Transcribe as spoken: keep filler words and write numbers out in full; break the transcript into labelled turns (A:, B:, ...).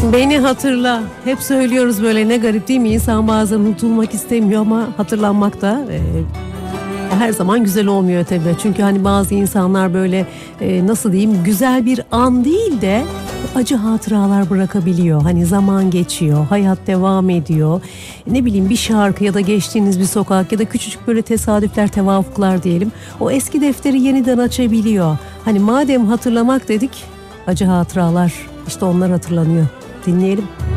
A: Beni hatırla. Hep söylüyoruz böyle, ne garip değil mi? İnsan bazen unutulmak istemiyor ama hatırlanmak da e, her zaman güzel olmuyor tabii. Çünkü hani bazı insanlar böyle e, nasıl diyeyim, güzel bir an değil de acı hatıralar bırakabiliyor. Hani zaman geçiyor, hayat devam ediyor. Ne bileyim, bir şarkı ya da geçtiğiniz bir sokak ya da küçücük böyle tesadüfler, tevafuklar diyelim. O eski defteri yeniden açabiliyor. Hani madem hatırlamak dedik, acı hatıralar işte onlar hatırlanıyor. Dinleyelim.